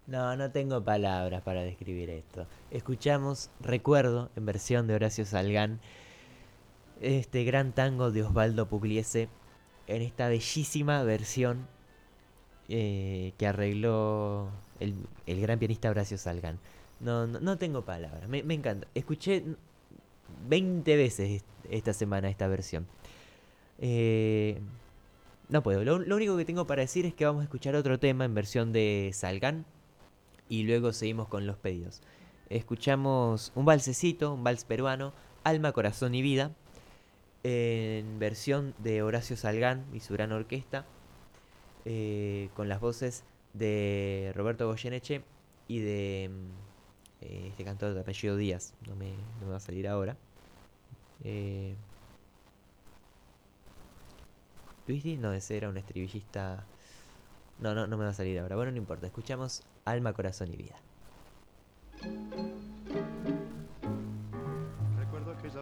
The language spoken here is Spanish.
No, no tengo palabras para describir esto. Escuchamos Recuerdo en versión de Horacio Salgán, este gran tango de Osvaldo Pugliese, en esta bellísima versión que arregló el gran pianista Horacio Salgán. No tengo palabras, me encanta. Escuché 20 veces esta semana esta versión. Eh, no puedo, lo único que tengo para decir es que vamos a escuchar otro tema en versión de Salgán y luego seguimos con los pedidos. Escuchamos un valsecito, un vals peruano, Alma, Corazón y Vida, en versión de Horacio Salgán y su gran orquesta, con las voces de Roberto Goyeneche y de este cantor de apellido Díaz, no me va a salir ahora. Eh, Luis no, ese era un estribillista. No me va a salir ahora. Bueno, no importa. Escuchamos Alma, Corazón y Vida.